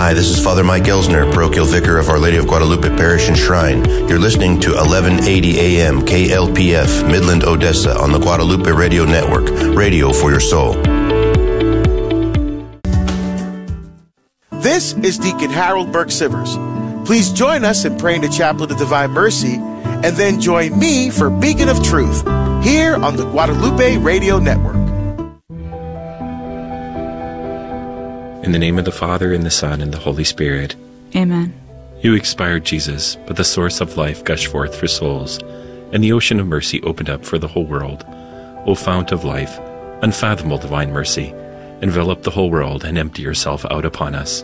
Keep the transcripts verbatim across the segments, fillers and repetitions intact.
Hi, this is Father Mike Elsner, parochial vicar of Our Lady of Guadalupe Parish and Shrine. You're listening to eleven eighty A M K L P F, Midland, Odessa, on the Guadalupe Radio Network. Radio for your soul. This is Deacon Harold Burke Sivers. Please join us in praying the Chaplet of Divine Mercy, and then join me for Beacon of Truth, here on the Guadalupe Radio Network. In the name of the Father, and the Son, and the Holy Spirit. Amen. You expired, Jesus, but the source of life gushed forth for souls, and the ocean of mercy opened up for the whole world. O fount of life, unfathomable divine mercy, envelop the whole world and empty yourself out upon us.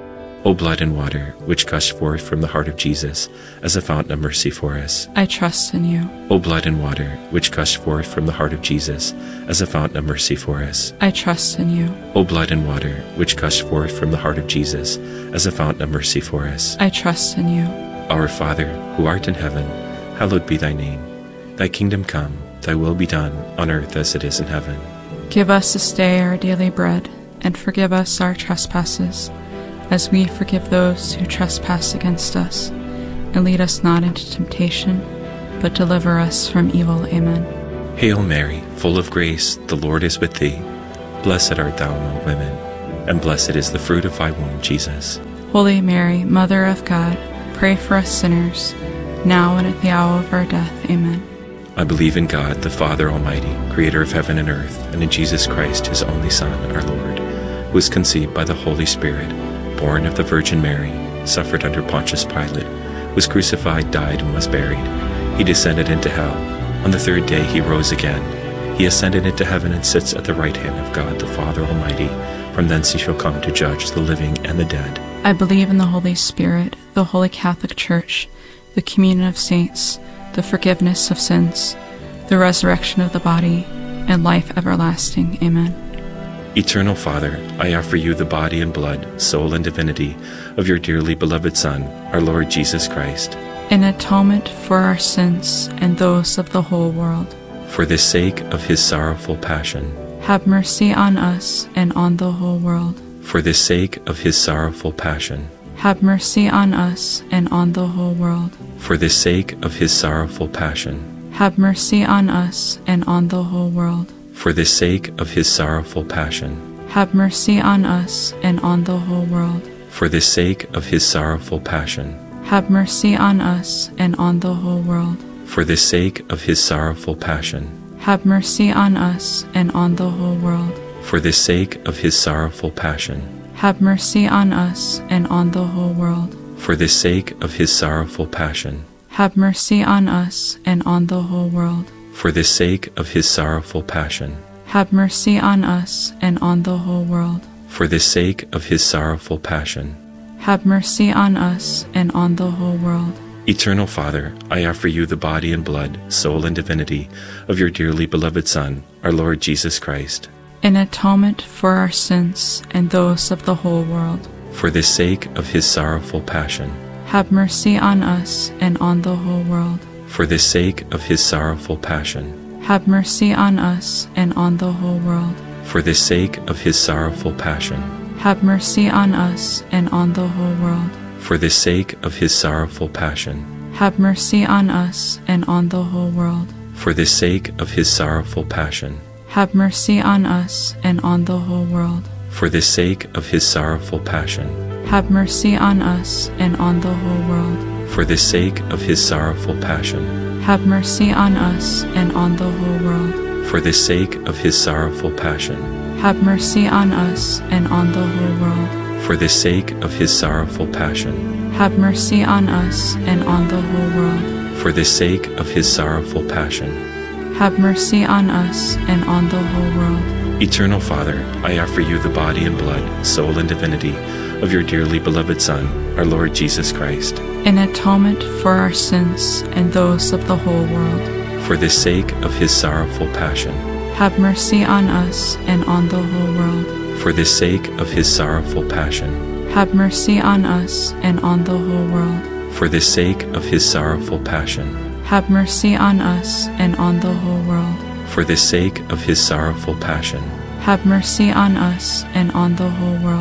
O blood and water, which gushed forth from the heart of Jesus as a fountain of mercy for us. I trust in you. O blood and water, which gushed forth from the heart of Jesus as a fountain of mercy for us. I trust in you. O blood and water, which gushed forth from the heart of Jesus as a fountain of mercy for us. I trust in you. Our Father, who art in heaven, hallowed be thy name. Thy kingdom come, thy will be done, on earth as it is in heaven. Give us this day our daily bread, and forgive us our trespasses, as we forgive those who trespass against us. And lead us not into temptation, but deliver us from evil. Amen. Hail Mary, full of grace, the Lord is with thee. Blessed art thou among women, and blessed is the fruit of thy womb, Jesus. Holy Mary, Mother of God, pray for us sinners, now and at the hour of our death. Amen. I believe in God, the Father Almighty, creator of heaven and earth, and in Jesus Christ, his only Son, our Lord, who was conceived by the Holy Spirit, born of the Virgin Mary, suffered under Pontius Pilate, was crucified, died, and was buried. He descended into hell. On the third day he rose again. He ascended into heaven and sits at the right hand of God the Father Almighty. From thence he shall come to judge the living and the dead. I believe in the Holy Spirit, the Holy Catholic Church, the communion of saints, the forgiveness of sins, the resurrection of the body, and life everlasting. Amen. Eternal Father, I offer you the body and blood, soul and divinity of your dearly beloved Son, our Lord Jesus Christ, in atonement for our sins and those of the whole world. For the sake of his sorrowful passion, have mercy on us and on the whole world. For the sake of his sorrowful passion, have mercy on us and on the whole world. For the sake of his sorrowful passion, have mercy on us and on the whole world. For the sake of his sorrowful passion, have mercy on us and on the whole world. For the sake of his sorrowful passion, have mercy on us and on the whole world. For the sake of his sorrowful passion, have mercy on us and on the whole world. For the sake of his sorrowful passion, have mercy on us and on the whole world. For the sake of his sorrowful passion, have mercy on us and on the whole world. For the sake of his sorrowful passion, have mercy on us and on the whole world. For the sake of his sorrowful passion, have mercy on us and on the whole world. Eternal Father, I offer you the body and blood, soul and divinity of your dearly beloved Son, our Lord Jesus Christ, in atonement for our sins and those of the whole world. For the sake of his sorrowful passion, have mercy on us and on the whole world. For the sake of his sorrowful passion, have mercy on us and on the whole world. For the sake of his sorrowful passion, have mercy on us and on the whole world. For the sake of his sorrowful passion, have mercy on us and on the whole world. For the sake of his sorrowful passion, have mercy on us and on the whole world. For the sake of his sorrowful passion, have mercy on us and on the whole world. For the sake of his sorrowful passion, have mercy on us and on the whole world. For the sake of his sorrowful passion, have mercy on us and on the whole world. For the sake of his sorrowful passion, have mercy on us and on the whole world. For the sake of his sorrowful passion, have mercy on us and on the whole world. Eternal Father, I offer you the body and blood, soul and divinity of your dearly beloved Son, our Lord Jesus Christ, in atonement for our sins and those of the whole world. For the sake of his sorrowful passion, have mercy on us and on the whole world. For the sake of his sorrowful passion, have mercy on us and on the whole world. For the sake of his sorrowful passion, have mercy on us and on the whole world. For the sake of his sorrowful passion, have mercy on us and on the whole world.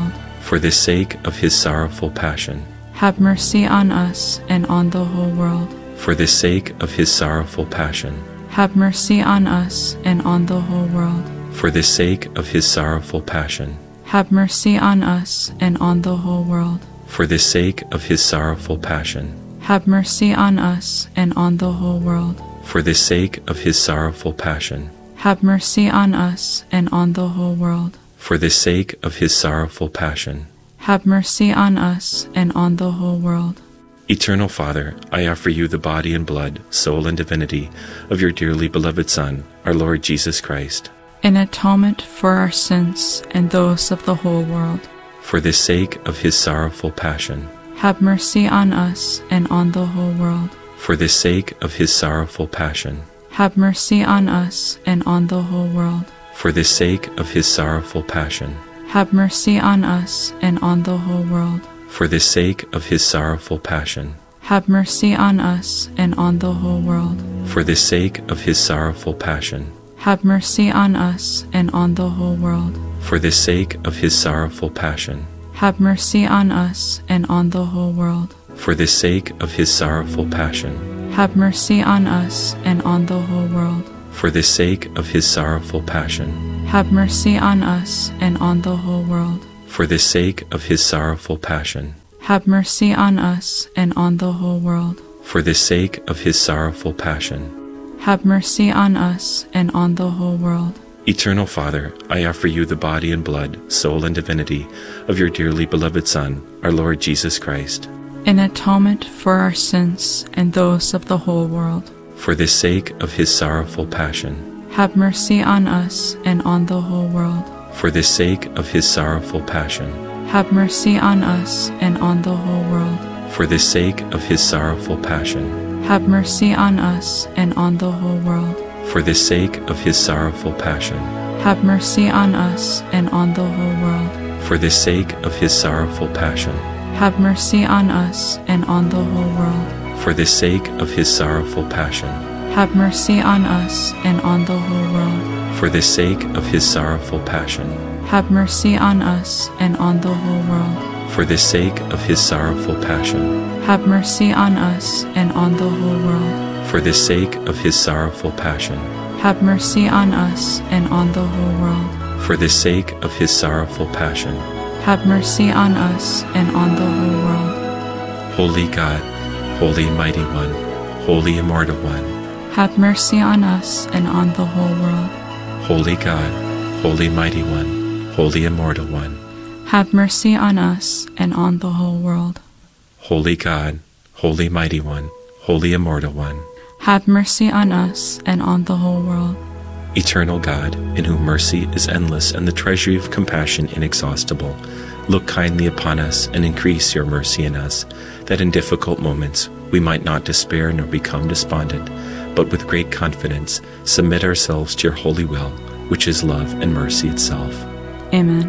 For the sake of his sorrowful passion. Have mercy on us and on the whole world. For the sake of his sorrowful passion. Have mercy on us and on the whole world. For the sake of his sorrowful passion. Have mercy on us and on the whole world. For the sake of his sorrowful passion. Have mercy on us and on the whole world. For the sake of his sorrowful passion. Have mercy on us and on the whole world. For the sake of his sorrowful passion. Have mercy on us and on the whole world. Eternal Father, I offer you the body and blood, soul and divinity of your dearly beloved Son, our Lord Jesus Christ. In atonement for our sins and those of the whole world. For the sake of his sorrowful passion. Have mercy on us and on the whole world. For the sake of his sorrowful passion. Have mercy on us and on the whole world. For the sake of his sorrowful passion. Have mercy on us and on the whole world. For the sake of his sorrowful passion. Have mercy on us and on the whole world. For the sake of his sorrowful passion. Have mercy on us and on the whole world. For the sake of his sorrowful passion. Have mercy on us and on the whole world. For the sake of his sorrowful passion. Have mercy on us and on the whole world. For the sake of his sorrowful passion. Have mercy on us and on the whole world. For the sake of his sorrowful passion. Have mercy on us and on the whole world. For the sake of his sorrowful passion. Have mercy on us and on the whole world. Eternal Father, I offer you the body and blood, soul and divinity of your dearly beloved Son, our Lord Jesus Christ. In atonement for our sins and those of the whole world. For the sake of his sorrowful passion. Have mercy on us and on the whole world. For the sake of his sorrowful passion. Have mercy on us and on the whole world. For the sake of his sorrowful passion. Have mercy on us and on the whole world. For the sake of his sorrowful passion. Have mercy on us and on the whole world. For the sake of his sorrowful passion. Have mercy on us and on the whole world. For the sake of his sorrowful passion. Have mercy on us and on the whole world. For the sake of his sorrowful passion. Have mercy on us and on the whole world. For the sake of his sorrowful passion. Have mercy on us and on the whole world. For the sake of his sorrowful passion. Have mercy on us and on the whole world. For the sake of his sorrowful passion. Have mercy on us and on the whole world. Holy God, Holy Mighty One, Holy Immortal One. Have mercy on us and on the whole world. Holy God, Holy Mighty One, Holy Immortal One. Have mercy on us and on the whole world. Holy God, Holy Mighty One, Holy Immortal One. Have mercy on us and on the whole world. Eternal God, in whom mercy is endless and the treasury of compassion inexhaustible, look kindly upon us and increase your mercy in us, that in difficult moments we might not despair nor become despondent, but with great confidence submit ourselves to your holy will, which is love and mercy itself. Amen.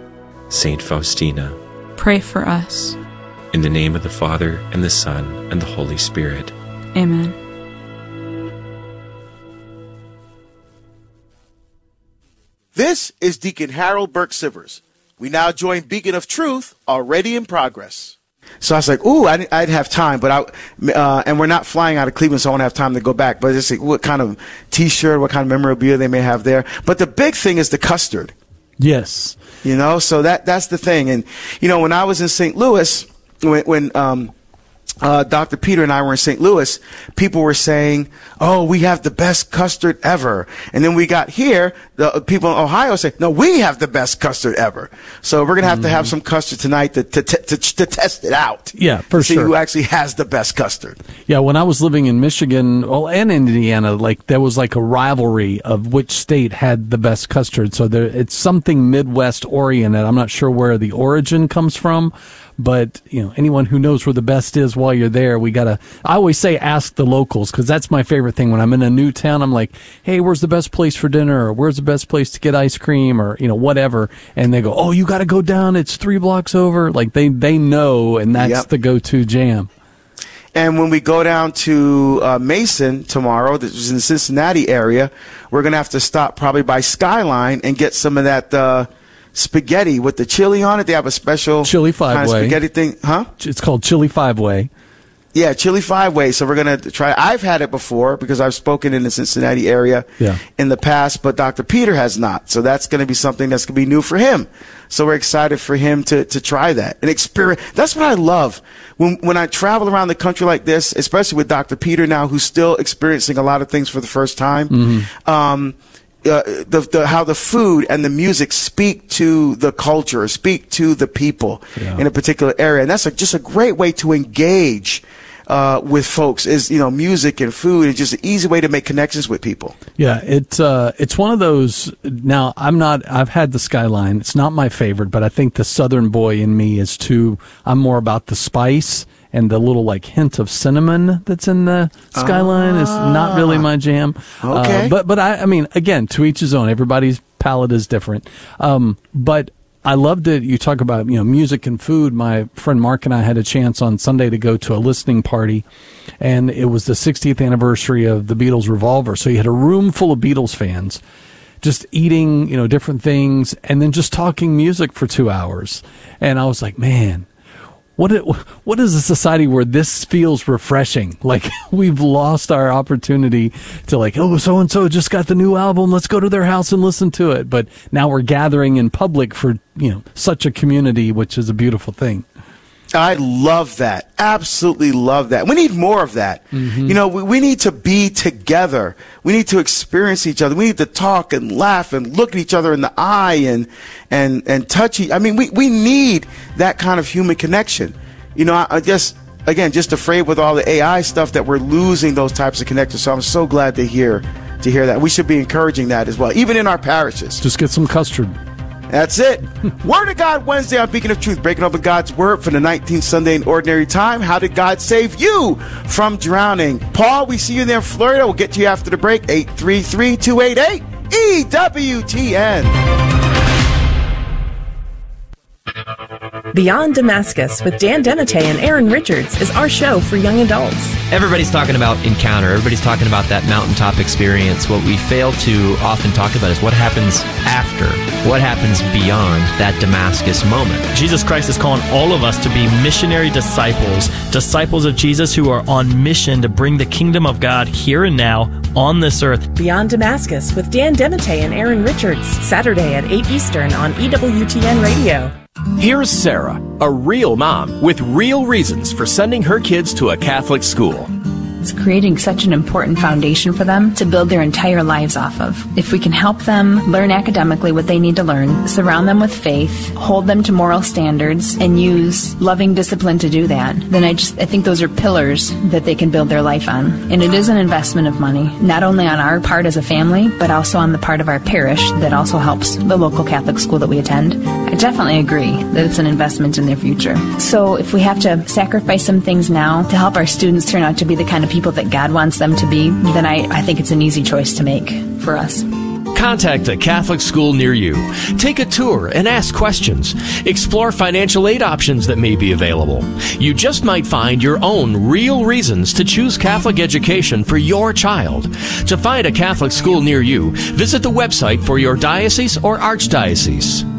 Saint Faustina, pray for us. In the name of the Father, and the Son, and the Holy Spirit. Amen. This is Deacon Harold Burke Sivers. We now join Beacon of Truth, already in progress. So I was like, ooh, I'd, I'd have time, but I, uh, and we're not flying out of Cleveland, so I won't have time to go back. But just like, what kind of T-shirt, what kind of memorabilia they may have there. But the big thing is the custard. Yes. You know, so that that's the thing. And, you know, when I was in Saint Louis, when, when um, uh, Doctor Peter and I were in Saint Louis, people were saying, oh, we have the best custard ever. And then we got here, the people in Ohio say, no, we have the best custard ever. So we're going to have mm. to have some custard tonight to, to, to, to test it out. Yeah, for to see sure. who actually has the best custard. Yeah, when I was living in Michigan, well, and Indiana, like there was like a rivalry of which state had the best custard. So there, it's something Midwest oriented. I'm not sure where the origin comes from. But, you know, anyone who knows where the best is while you're there, we got to, I always say ask the locals, because that's my favorite thing. When I'm in a new town, I'm like, hey, where's the best place for dinner? Or where's the best place to get ice cream? Or, you know, whatever. And they go, oh, you got to go down. It's three blocks over. Like they, they know, and that's yep. the go-to jam. And when we go down to uh, Mason tomorrow, this is in the Cincinnati area, we're going to have to stop probably by Skyline and get some of that, uh, spaghetti with the chili on it. They have a special chili five kind of way spaghetti thing, huh? It's called chili five way. Yeah, chili five way. So we're gonna try. I've had it before because I've spoken in the Cincinnati area yeah. in the past, but Doctor Peter has not. So that's going to be something that's going to be new for him. So we're excited for him to to try that and experience. That's what I love when when I travel around the country like this, especially with Doctor Peter now, who's still experiencing a lot of things for the first time. Mm-hmm. Um, Uh, the, the, how the food and the music speak to the culture, speak to the people yeah. in a particular area. And that's a, just a great way to engage uh, with folks is, you know, music and food is just an easy way to make connections with people. Yeah, it's, uh, it's one of those. Now, I'm not, I've had the Skyline. It's not my favorite, but I think the Southern boy in me is too, I'm more about the spice. And the little like hint of cinnamon that's in the Skyline ah. is not really my jam. Okay. Uh, but but I, I mean, again, to each his own. Everybody's palate is different. Um, but I loved it. You talk about, you know, music and food. My friend Mark and I had a chance on Sunday to go to a listening party, and it was the sixtieth anniversary of the Beatles' Revolver. So you had a room full of Beatles fans just eating, you know, different things, and then just talking music for two hours. And I was like, man, What it, what is a society where this feels refreshing? Like we've lost our opportunity to like, oh, so and so just got the new album. Let's go to their house and listen to it. But now we're gathering in public for, you know, such a community, which is a beautiful thing. I love that. Absolutely love that. We need more of that. Mm-hmm. You know, we, we need to be together. We need to experience each other. We need to talk and laugh and look at each other in the eye and and and touch each. I mean, we we need that kind of human connection. You know, I, I guess again, just afraid with all the A I stuff that we're losing those types of connections. So I'm so glad to hear to hear that. We should be encouraging that as well, even in our parishes. Just get some custard. That's it. Word of God Wednesday on Beacon of Truth, breaking open God's Word for the nineteenth Sunday in Ordinary Time. How did God save you from drowning? Paul, we see you there in Florida. We'll get to you after the break. eight three three, two eight eight, E W T N. Beyond Damascus with Dan Demite and Aaron Richards is our show for young adults. Everybody's talking about encounter. Everybody's talking about that mountaintop experience. What we fail to often talk about is what happens after, what happens beyond that Damascus moment. Jesus Christ is calling all of us to be missionary disciples, disciples of Jesus who are on mission to bring the kingdom of God here and now on this earth. Beyond Damascus with Dan Demite and Aaron Richards, Saturday at eight Eastern on E W T N Radio. Here's Sarah, a real mom with real reasons for sending her kids to a Catholic school. It's creating such an important foundation for them to build their entire lives off of. If we can help them learn academically what they need to learn, surround them with faith, hold them to moral standards, and use loving discipline to do that, then I just I think those are pillars that they can build their life on. And it is an investment of money, not only on our part as a family, but also on the part of our parish that also helps the local Catholic school that we attend. I definitely agree that it's an investment in their future. So if we have to sacrifice some things now to help our students turn out to be the kind of people that God wants them to be, then I, I think it's an easy choice to make for us. Contact a Catholic school near you. Take a tour and ask questions. Explore financial aid options that may be available. You just might find your own real reasons to choose Catholic education for your child. To find a Catholic school near you, visit the website for your diocese or archdiocese.